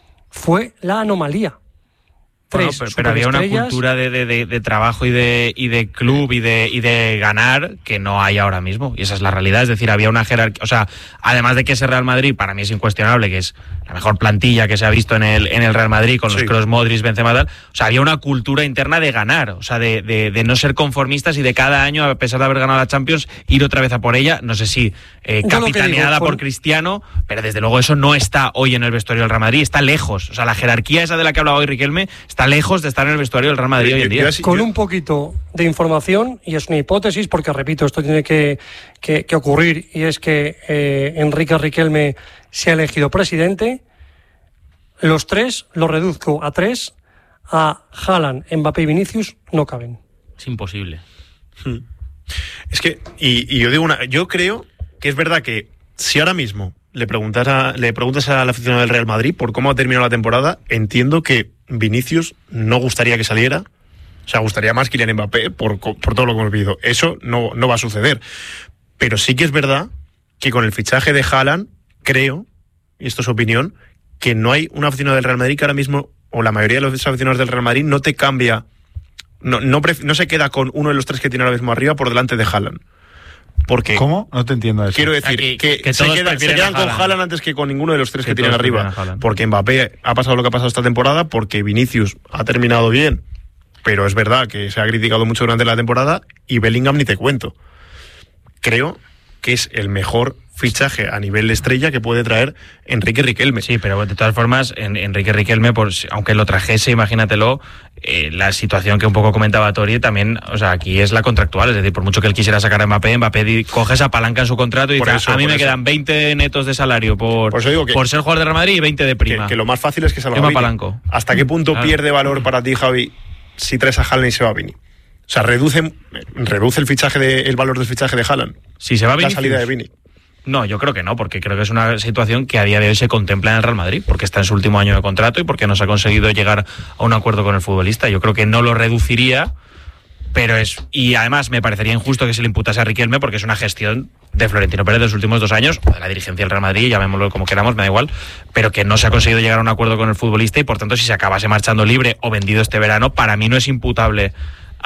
Fue la anomalía.
Bueno,
Tres
pero, pero había una
superestrellas.
cultura de, de, de, de trabajo y de, y de club y de, y de ganar que no hay ahora mismo. Y esa es la realidad. Es decir, había una jerarquía. O sea, además de que ese Real Madrid, para mí es incuestionable, que es la mejor plantilla que se ha visto en el, en el Real Madrid con los
Sí.
Kroos, Modric, Benzema, tal. O sea, había una cultura interna de ganar. O sea, de, de, de no ser conformistas y de cada año, a pesar de haber ganado la Champions, ir otra vez a por ella. No sé si eh,
Yo lo que
capitaneada
digo,
por
con-
Cristiano, pero desde luego eso no está hoy en el vestuario del Real Madrid. Está lejos. O sea, la jerarquía esa de la que hablaba hoy Riquelme está lejos de estar en el vestuario del Real Madrid
Yo-
hoy en
yo-
día.
yo así-
Con
yo-
un poquito de información, y es una hipótesis, porque repito, esto tiene que, que- que ocurrir, y es que eh, Enrique Riquelme se ha elegido presidente. Los tres, lo reduzco a tres, a Haaland, Mbappé y Vinicius, no caben.
Es imposible.
Es que, y, y yo digo una, yo creo que es verdad que si ahora mismo le preguntas a, le preguntas a la aficionado del Real Madrid por cómo ha terminado la temporada, entiendo que Vinicius no gustaría que saliera. O sea, gustaría más Kylian Mbappé por, por todo lo que hemos vivido. Eso no, no va a suceder. Pero sí que es verdad que con el fichaje de Haaland, creo, y esto es opinión, que no hay un aficionado del Real Madrid que ahora mismo, o la mayoría de los aficionados del Real Madrid, no te cambia, no, no, pref- no se queda con uno de los tres que tiene ahora mismo arriba por delante de Haaland. Porque
¿Cómo? No te entiendo eso.
quiero decir
Aquí,
que,
que
se,
todos
queda- se
prefieren
quedan
a
con
Haaland.
Haaland antes que con ninguno de los tres que,
Que
tienen
todos
arriba.
prefieren a Haaland.
Porque Mbappé ha pasado lo que ha pasado esta temporada, porque Vinicius ha terminado bien, pero es verdad que se ha criticado mucho durante la temporada, y Bellingham ni te cuento. Creo que es el mejor fichaje a nivel de estrella que puede traer Enrique Riquelme.
Sí, pero de todas formas, en, Enrique Riquelme, pues, aunque lo trajese, imagínatelo, eh, la situación que un poco comentaba Tori, también, o sea, aquí es la contractual, es decir, por mucho que él quisiera sacar a Mbappé, Mbappé di, coge esa palanca en su contrato y
Por
dice,
eso,
a mí
por
me
eso.
quedan veinte netos de salario por,
Por eso digo que-
por ser jugador de Real Madrid y veinte de prima.
Que, que lo más fácil es que salga
Yo me
Vini.
apalanco.
¿Hasta qué punto
Claro.
pierde valor para ti, Javi, si traes a Haaland y se va Vini? O sea, reduce, reduce el fichaje de, el valor del fichaje de Haaland.
Si se va
La
Vinicius.
salida de Vini.
No, yo creo que no, porque creo que es una situación que a día de hoy se contempla en el Real Madrid, porque está en su último año de contrato y porque no se ha conseguido llegar a un acuerdo con el futbolista. Yo creo que no lo reduciría, pero es... Y además me parecería injusto que se le imputase a Riquelme porque es una gestión de Florentino Pérez de los últimos dos años, o de la dirigencia del Real Madrid, llamémoslo como queramos, me da igual, pero que no se ha conseguido llegar a un acuerdo con el futbolista y por tanto si se acabase marchando libre o vendido este verano, para mí no es imputable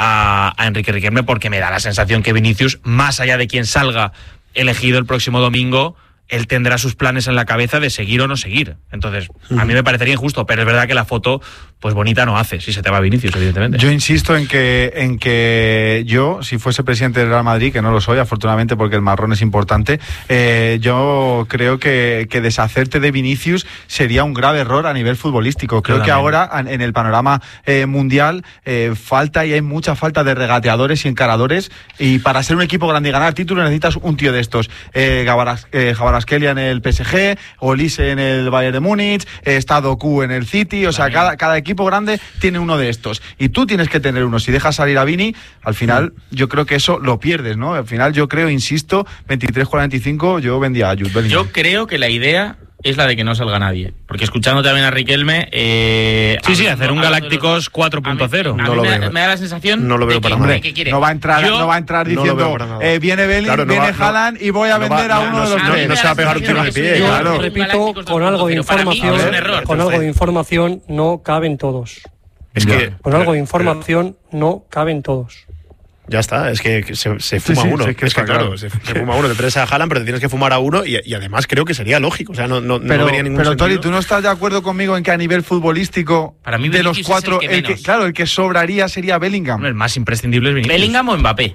a, a Enrique Riquelme porque me da la sensación que Vinicius, más allá de quien salga elegido el próximo domingo, él tendrá sus planes en la cabeza de seguir o no seguir. Entonces, a mí me parecería injusto, pero es verdad que la foto, pues bonita no hace, si se te va Vinicius, evidentemente.
Yo insisto en que, en que yo, si fuese presidente del Real Madrid, que no lo soy, afortunadamente, porque el marrón es importante, eh, yo creo que, que deshacerte de Vinicius sería un grave error a nivel futbolístico. Creo
Yo
que
también.
ahora, en el panorama eh, mundial, eh, falta y hay mucha falta de regateadores y encaradores, y para ser un equipo grande y ganar títulos necesitas un tío de estos. Eh, Gavaras, eh, Kvaratskhelia en el P S G, Olise en el Bayern de Múnich, eh, está Doku en el City, o sea,
También.
cada, cada equipo grande tiene uno de estos y tú tienes que tener uno. Si dejas salir a Vini, al final yo creo que eso lo pierdes, ¿no? Al final yo creo, insisto, veintitrés cuarenta y cinco yo vendía a Jude Bellingham.
Yo creo que la idea es la de que no salga nadie. Porque escuchando también a Riquelme... Eh,
Sí, sí,
hablando-
hacer un
hablando de
Galácticos
los-
cuatro punto cero.
A mí, a
No
mí
lo
me, da,
veo.
me da la sensación
No lo veo
de
para
que,
nada.
de que quiere.
No va a entrar,
Yo-
no va a entrar
no lo
diciendo
veo para nada.
eh, viene Bellingham,
Claro, no
viene
va- no-
Haaland y voy a
no va-
vender a
no-
uno
no-
de los
no-
tres.
no se va a pegar un tiro en el pie,
Yo
claro.
repito, con algo de
Pero para mí
información,
es un error.
con algo de información no caben todos.
Es que...
Con algo de información no caben todos.
Ya está, es que se, se fuma
sí,
uno.
sí,
es
que
que,
está
claro,
claro.
se, se fuma uno. Te traes a Haaland, pero te tienes que fumar a uno y, y además creo que sería lógico. O sea, no, no, no
Pero,
vería ningún
pero
sentido.
Tori, ¿tú no estás de acuerdo conmigo en que a nivel futbolístico,
Para mí
de los
Vinicius es
cuatro,
el que
el que,
menos.
claro, el que sobraría sería Bellingham?
Hombre, el más imprescindible es Vinicius.
¿Bellingham o Mbappé?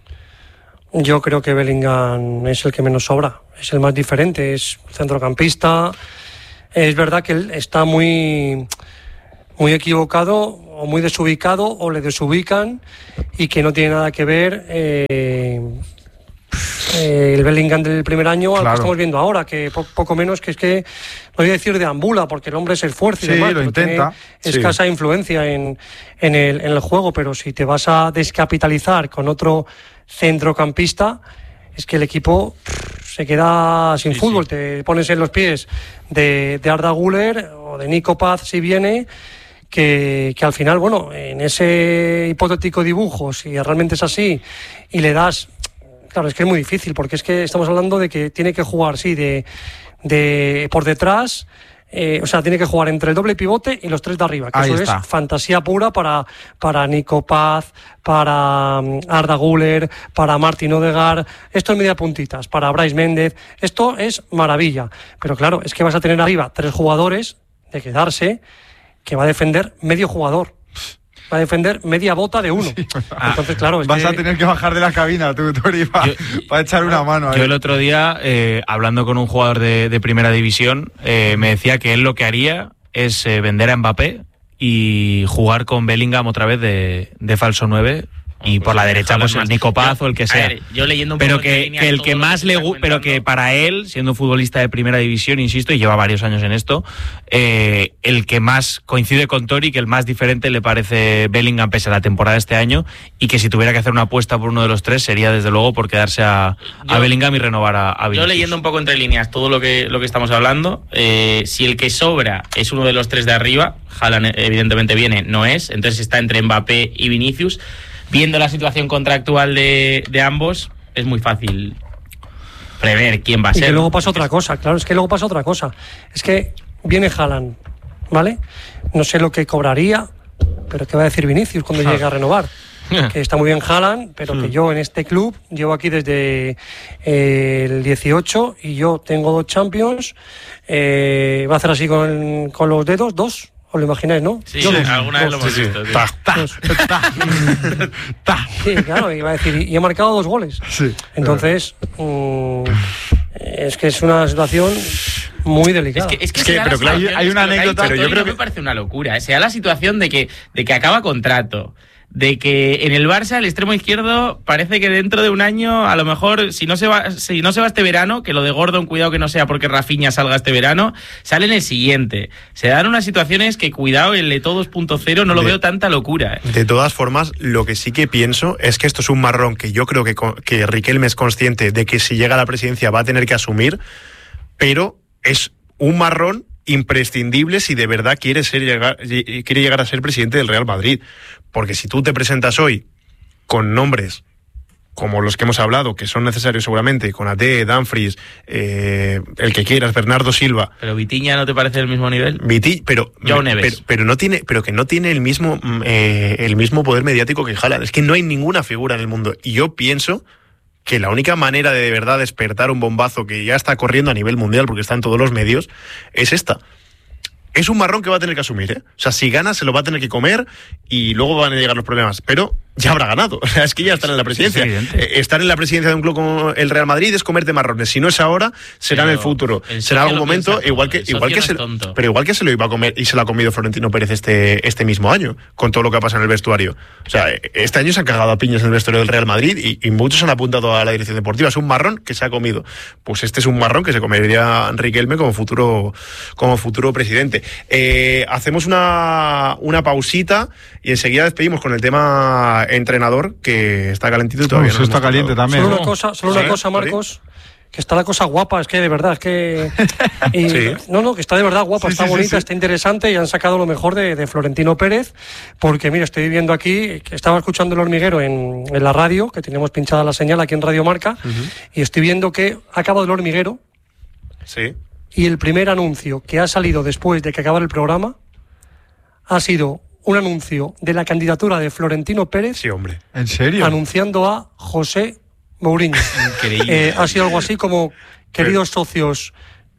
Yo creo que Bellingham es el que menos sobra, es el más diferente, es centrocampista. Es verdad que él está muy, muy equivocado o muy desubicado o le desubican y que no tiene nada que ver eh, eh, el Bellingham del primer año al
Claro.
que estamos viendo ahora, que po- poco menos que es que, no voy a decir deambula, porque el hombre se esfuerza y
Sí,
demás,
lo
pero tiene
intenta.
escasa influencia en, en, el, en el juego, pero si te vas a descapitalizar con otro centrocampista, es que el equipo pff, se queda sin
Sí,
fútbol.
sí.
Te pones en los pies de, de Arda Güler o de Nico Paz si viene, que, que al final, bueno, en ese hipotético dibujo, si realmente es así y le das... Claro, es que es muy difícil, porque es que estamos hablando de que tiene que jugar, sí, de, de por detrás, eh, o sea, tiene que jugar entre el doble pivote y los tres de arriba, que
Ahí
eso
está.
es fantasía pura para, para Nico Paz, para um, Arda Güler, para Martin Odegaard, esto es media puntitas, para Brais Méndez, esto es maravilla. Pero claro, es que vas a tener arriba tres jugadores de quedarse que va a defender medio jugador. Va a defender media bota de uno. Entonces, claro, es
Vas
que...
a tener que bajar de la cabina, tú, Tori, para
Yo-
echar una mano.
Yo
ahí.
el otro día, eh, hablando con un jugador de, de primera división, eh, me decía que él lo que haría es eh, vender a Mbappé y jugar con Bellingham otra vez de, de falso nueve. Y por la derecha, pues el Nico Paz o el que sea.
A ver, yo leyendo un
Pero
poco entre
que,
líneas
que el
todo
que
lo
más
se
le
está
gu- pero
comentando,
que para él, siendo futbolista de primera división, insisto, y lleva varios años en esto, eh, el que más coincide con Tori, que el más diferente le parece Bellingham pese a la temporada de este año, y que si tuviera que hacer una apuesta por uno de los tres sería desde luego por quedarse a, a
Yo-
Bellingham y renovar a, a
Yo
Vinicius.
leyendo un poco entre líneas todo lo que, lo que estamos hablando, eh, si el que sobra es uno de los tres de arriba, Haaland evidentemente viene, no es, entonces está entre Mbappé y Vinicius. Viendo la situación contractual de, de ambos, es muy fácil prever quién va a
Y
ser.
que luego pasa otra cosa, claro, es que luego pasa otra cosa. Es que viene Haaland, ¿vale? No sé lo que cobraría, pero ¿qué va a decir Vinicius cuando llegue a renovar? Que está muy bien Haaland, pero que yo en este club llevo aquí desde eh, el dieciocho y yo tengo dos Champions. Eh, va a hacer así con, con los dedos, dos ¿Os lo imagináis, no?
Sí,
Yo
sí,
dos.
alguna vez lo hemos
Sí, sí.
visto. sí.
Ta, ta.
Dos. Sí, claro, iba a decir, y he marcado dos goles.
Sí.
Entonces, mm, es que es una situación muy
Es
delicada.
que, es que,
Es que,
se da
pero
la
claro,
situación,
hay
es
una
que lo que ha
anécdota,
dicho
pero yo
Tony
creo
no me
que-
parece una locura. ¿eh? Se da la situación de que, de que acaba contrato. De que en el Barça el extremo izquierdo parece que dentro de un año, a lo mejor, si no se va, si no se va este verano, que lo de Gordon, cuidado que no sea porque Rafinha salga este verano, sale en el siguiente. Se dan unas situaciones que, cuidado, el Eto'o dos punto cero no lo
De-
veo tanta locura. ¿eh?
De todas formas, lo que sí que pienso es que esto es un marrón que yo creo que, co- que Riquelme es consciente de que si llega a la presidencia va a tener que asumir, pero es un marrón imprescindible si de verdad quiere, ser llegar, quiere llegar a ser presidente del Real Madrid. Porque si tú te presentas hoy con nombres como los que hemos hablado, que son necesarios seguramente, con Ate, Dumfries, eh, el que quieras, Bernardo Silva,
Pero Vitinha, ¿no te parece del mismo nivel?
Viti, pero,
Joao Neves.
pero pero no tiene, pero que no tiene el mismo mm, eh, el mismo poder mediático que Haaland. Es que no hay ninguna figura en el mundo. Y yo pienso que la única manera de de verdad despertar un bombazo que ya está corriendo a nivel mundial, porque está en todos los medios, es esta. Es un marrón que va a tener que asumir, ¿eh? O sea, si gana se lo va a tener que comer y luego van a llegar los problemas. Pero ya habrá ganado. O sea, es que ya están en la presidencia.
Sí, es evidente.
Eh, Estar en la presidencia de un club como el Real Madrid es comerte marrones. Si no es ahora, será
Pero
en el futuro.
el
Será en algún
socio lo
momento,
piensa
igual
todo,
que,
el
igual
socio
que
no
se,
es tonto.
pero igual que se lo iba a comer y se lo ha comido Florentino Pérez este, este mismo año, con todo lo que ha pasado en el vestuario. O sea, este año se han cagado a piñas en el vestuario del Real Madrid y, y muchos han apuntado a la dirección deportiva. Es un marrón que se ha comido. Pues este es un marrón que se comería Riquelme como futuro, como futuro presidente. Eh, hacemos una, una pausita y enseguida despedimos con el tema entrenador, que está calentito y todavía
Uf,
no
eso está
hemos
caliente
tocado.
también.
Solo
¿no?
una cosa, solo
Sí,
una cosa,
sí.
Marcos, que está la cosa guapa, es que de verdad, es que... y-
Sí.
No, no, que está de verdad guapa,
Sí,
está
sí, sí,
bonita,
sí.
está interesante y han sacado lo mejor de, de Florentino Pérez, porque mira, estoy viendo aquí, que estaba escuchando El Hormiguero en, en la radio, que teníamos pinchada la señal aquí en Radio Marca, y estoy viendo que ha acabado El Hormiguero
Sí.
y el primer anuncio que ha salido después de que acabara el programa ha sido un anuncio de la candidatura de Florentino Pérez
Sí, hombre.
¿En serio?
anunciando a José Mourinho.
Increíble.
Eh, ha sido algo así como, queridos socios,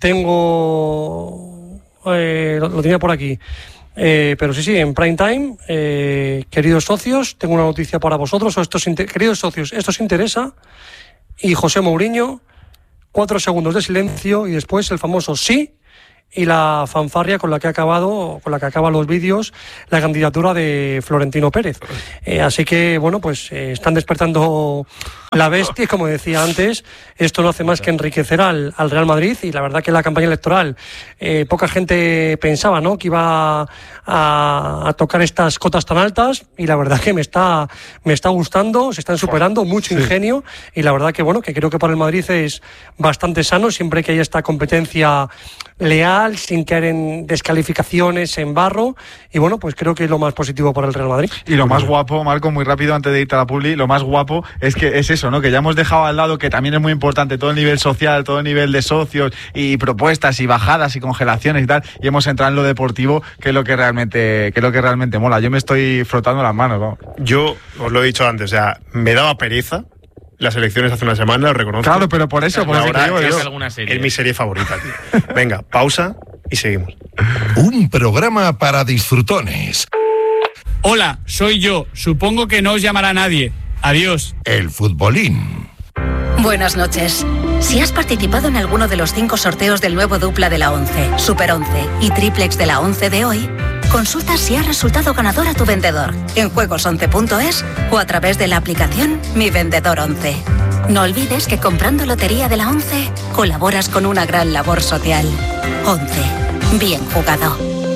tengo... eh, lo, lo tenía por aquí. Eh, pero sí, sí, en prime time, eh, queridos socios, tengo una noticia para vosotros. O esto os inter- queridos socios, esto os interesa. Y José Mourinho, cuatro segundos de silencio y después el famoso sí y la fanfarria con la que ha acabado, con la que acaban los vídeos, la candidatura de Florentino Pérez. Eh, así que, bueno, pues eh, están despertando la bestia, y como decía antes, esto no hace más que enriquecer al, al Real Madrid, y la verdad que la campaña electoral, eh, poca gente pensaba, ¿no?, que iba a, a tocar estas cotas tan altas, y la verdad que me está, me está gustando, se están superando, mucho ingenio, y la verdad que, bueno, que creo que para el Madrid es bastante sano, siempre que haya esta competencia leal, sin caer en descalificaciones, en barro, y bueno, pues creo que es lo más positivo para el Real Madrid.
Y lo más guapo, Marco, muy rápido antes de irte a la publi, lo más guapo es que es eso, ¿no? Que ya hemos dejado al lado, que también es muy importante, todo el nivel social, todo el nivel de socios y propuestas y bajadas y congelaciones y tal, y hemos entrado en lo deportivo, que es lo que realmente, que es lo que realmente mola. Yo me estoy frotando las manos, vamos.
Yo os lo he dicho antes, o sea, me daba pereza las elecciones hace una semana, lo reconozco.
Claro, pero por eso, por eso
Ahora
te digo
es,
yo.
alguna serie.
es mi serie favorita, tío. Venga, pausa y seguimos.
Un programa para disfrutones.
Hola, soy yo. Supongo que no os llamará nadie. Adiós.
El futbolín.
Buenas noches. Si has participado en alguno de los cinco sorteos del nuevo dupla de la once, Super once y Triplex de la once de hoy, consulta si ha resultado ganador a tu vendedor en juegos once punto es o a través de la aplicación Mi Vendedor once. No olvides que comprando Lotería de la once colaboras con una gran labor social. once. Bien jugado.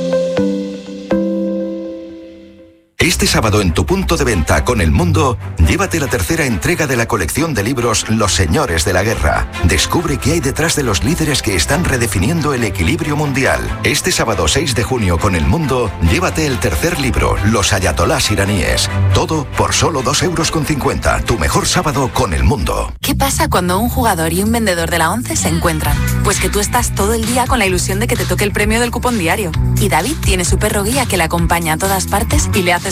Este sábado en tu punto de venta con El Mundo, llévate la tercera entrega de la colección de libros Los Señores de la Guerra. Descubre qué hay detrás de los líderes que están redefiniendo el equilibrio mundial. Este sábado seis de junio con El Mundo, llévate el tercer libro, Los Ayatolás iraníes. Todo por solo dos euros con cincuenta. Tu mejor sábado con El Mundo.
¿Qué pasa cuando un jugador y un vendedor de la once se encuentran? Pues que tú estás todo el día con la ilusión de que te toque el premio del cupón diario. Y David tiene su perro guía que le acompaña a todas partes y le hace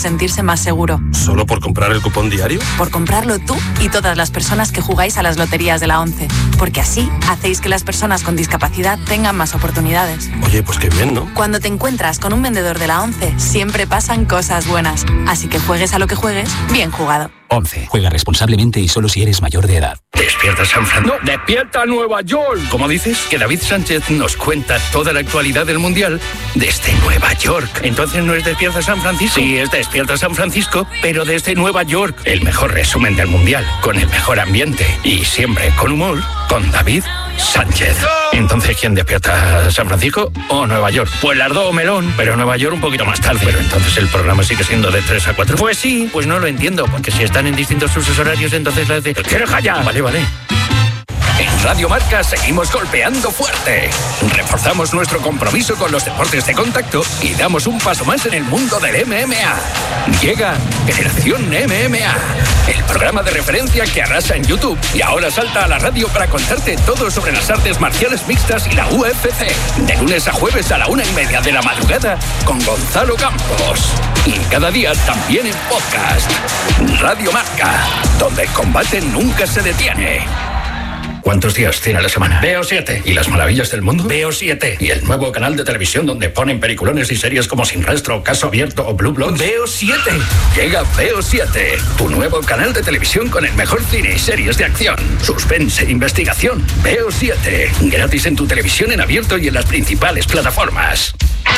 sentirse más seguro.
¿Solo por comprar el cupón diario?
Por comprarlo tú y todas las personas que jugáis a las loterías de la ONCE. Porque así hacéis que las personas con discapacidad tengan más oportunidades.
Oye, pues qué bien, ¿no?
Cuando te encuentras con un vendedor de la ONCE, siempre pasan cosas buenas. Así que juegues a lo que juegues, bien jugado.
ONCE. Juega responsablemente y solo si eres mayor de edad.
Despierta San Francisco. No, despierta Nueva York. ¿Cómo dices? Que David Sánchez nos cuenta toda la actualidad del Mundial desde Nueva York. Entonces no es Despierta San Francisco. Sí, es Despierta San Francisco, pero desde Nueva York. El mejor resumen del Mundial, con el mejor ambiente y siempre con humor, con David Sánchez. Entonces, ¿quién despierta? ¿San Francisco o Nueva York? Pues las dos, melón, pero Nueva York un poquito más tarde. Pero entonces el programa sigue siendo de tres a cuatro. Pues sí, pues no lo entiendo, porque si están en distintos usos horarios, entonces la de... ¡Quiero callar! Vale, vale. En Radio Marca seguimos golpeando fuerte. Reforzamos nuestro compromiso con los deportes de contacto y damos un paso más en el mundo del M M A. Llega Generación M M A, el programa de referencia que arrasa en YouTube y ahora salta a la radio para contarte todo sobre las artes marciales mixtas y la U F C. De lunes a jueves a la una y media de la madrugada con Gonzalo Campos. Y cada día también en podcast. Radio Marca, donde el combate nunca se detiene. ¿Cuántos días tiene la semana? Veo siete. ¿Y las maravillas del mundo? Veo siete. ¿Y el nuevo canal de televisión donde ponen peliculones y series como Sin Rastro, Caso Abierto o Blue Bloods? Veo siete. Llega Veo siete, tu nuevo canal de televisión con el mejor cine y series de acción, suspense e investigación. Veo siete. Gratis en tu televisión en abierto y en las principales plataformas.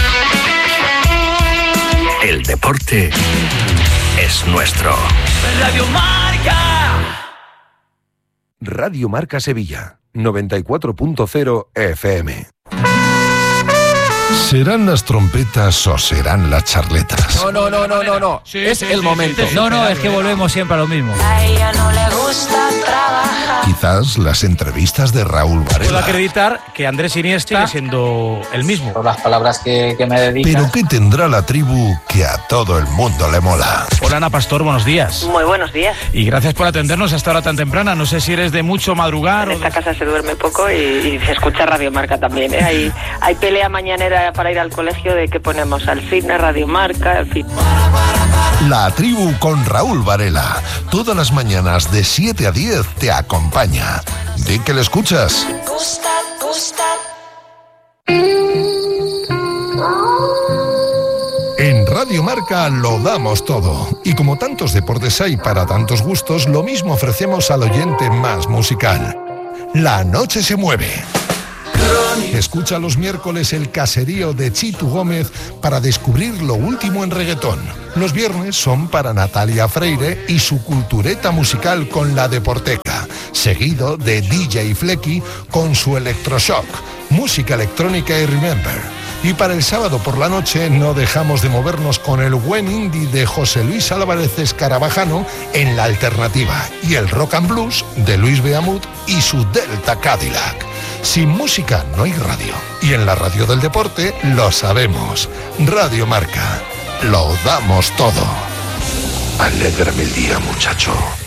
El deporte es nuestro. Radio Marca.
Radio Marca Sevilla, noventa y cuatro punto cero F M. ¿Serán las trompetas o serán las charletas?
No, no, no, no, no, no. Sí, es sí, el sí, momento. Sí, sí, no, no, es que volvemos siempre a lo mismo.
A ella no le gusta trabajar.
Quizás las entrevistas de Raúl Varela.
Puedo acreditar que Andrés Iniesta sigue siendo el mismo.
Por las palabras que, que me dedican.
Pero ¿qué tendrá la tribu que a todo el mundo le mola?
Hola Ana Pastor, buenos días.
Muy buenos días.
Y gracias por atendernos a esta hora tan temprana. No sé si eres de mucho madrugar.
En
o
esta
de...
casa se duerme poco y, y se escucha Radio Marca también, ¿eh? Hay, hay pelea mañanera para ir al colegio de que ponemos al cine, Radio Marca, en fin.
La tribu con Raúl Varela. Todas las mañanas de siete a diez te acompaña. Di que le escuchas.
Gusta, gusta.
En Radio Marca lo damos todo. Y como tantos deportes hay para tantos gustos, lo mismo ofrecemos al oyente más musical. La noche se mueve. Escucha los miércoles el caserío de Chitu Gómez para descubrir lo último en reggaetón. Los viernes son para Natalia Freire y su cultureta musical con la Deporteca, seguido de D J Flecky con su Electroshock, música electrónica y Remember. Y para el sábado por la noche no dejamos de movernos con el buen indie de José Luis Álvarez Escarabajano en La Alternativa y el rock and blues de Luis Beamut y su Delta Cadillac. Sin música no hay radio. Y en la radio del deporte lo sabemos. Radio Marca. Lo damos todo. Alégrame el día, muchacho.